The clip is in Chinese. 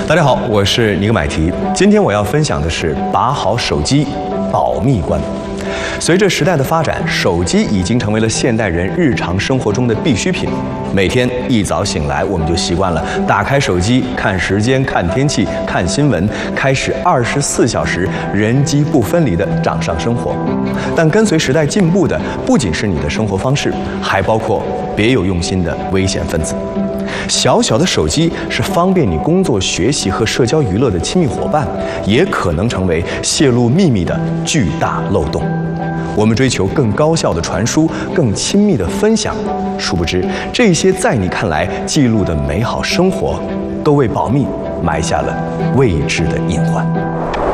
大家好，我是尼格买提。今天我要分享的是把好手机保密观。随着时代的发展，手机已经成为了现代人日常生活中的必需品。每天一早醒来，我们就习惯了打开手机看时间、看天气、看新闻，开始24小时人机不分离的掌上生活。但跟随时代进步的，不仅是你的生活方式，还包括别有用心的危险分子。小小的手机是方便你工作、学习和社交娱乐的亲密伙伴，也可能成为泄露秘密的巨大漏洞。我们追求更高效的传输、更亲密的分享，殊不知这些在你看来记录的美好生活，都为保密埋下了未知的隐患。